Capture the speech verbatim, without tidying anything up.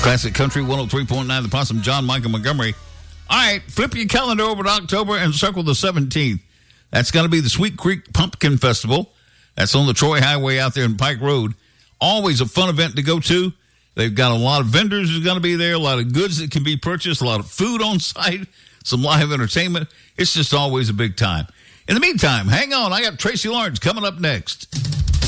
Classic Country one oh three point nine, The Possum, John Michael Montgomery. All right, flip your calendar over to October and circle the seventeenth. That's going to be the Sweet Creek Pumpkin Festival. That's on the Troy Highway out there in Pike Road. Always a fun event to go to. They've got a lot of vendors who's going to be there, a lot of goods that can be purchased, a lot of food on site, some live entertainment. It's just always a big time. In the meantime, hang on. I got Tracy Lawrence coming up next.